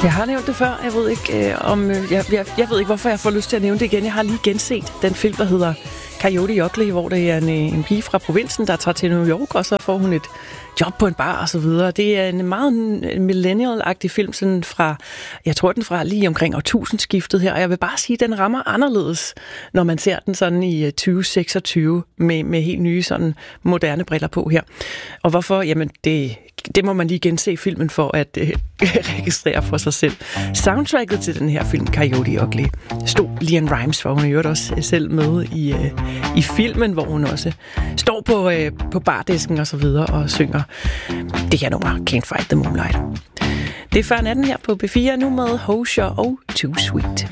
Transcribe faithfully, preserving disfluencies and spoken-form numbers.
Jeg har nævnt det før. Jeg ved ikke, øh, om, øh, jeg, jeg, jeg ved ikke, hvorfor jeg får lyst til at nævne det igen. Jeg har lige genset den film, der hedder Coyote Ugly, hvor det er en, en pige fra provinsen, der tager til New York, og så får hun et job på en bar og så videre. Det er en meget millennial-agtig film, sådan fra, jeg tror den fra lige omkring årtusindskiftet her, og jeg vil bare sige, at den rammer anderledes, når man ser den sådan i tyve seksogtyve med, med helt nye sådan moderne briller på her. Og hvorfor? Jamen, det, det må man lige gense filmen for at øh, registrere for sig selv. Soundtracket til den her film, Coyote Ugly, stod Leanne Rimes for. Hun er jo også selv med i, øh, i filmen, hvor hun også står på, øh, på bardisken og så videre og synger det her nummer, Can't Fight the Moonlight. Det er før natten her på B fire, nu med Hozier og Too Sweet.